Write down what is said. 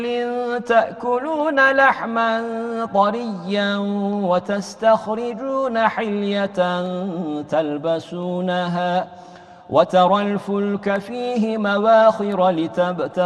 تأكلون لحما طريا وتستخرجون حلية تلبسونها وترى الفلك فيه مواخر لتبتغوا